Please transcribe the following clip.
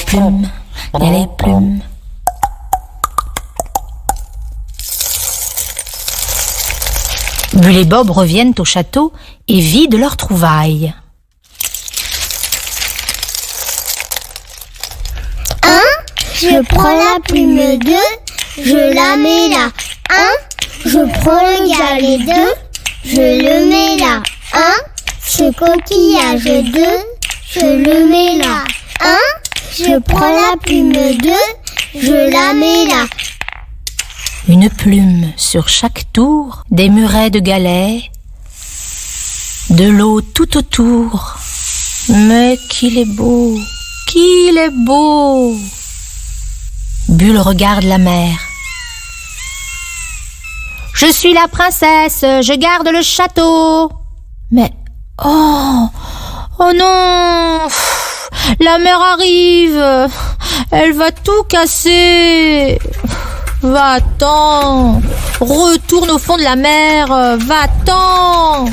plumes, les plumes. Bulle et Bob reviennent au château et vident leurs trouvailles. Je prends la plume 2, je la mets là. 1, je prends le galet 2, je le mets là. 1, ce coquillage 2, je le mets là. 1, je prends la plume 2, je la mets là. Une plume sur chaque tour, des murets de galets, de l'eau tout autour. Mais qu'il est beau, qu'il est beau! Bulle regarde la mer. Je suis la princesse, je garde le château. Mais, oh non, la mer arrive, elle va tout casser. Va-t'en, retourne au fond de la mer, va-t'en.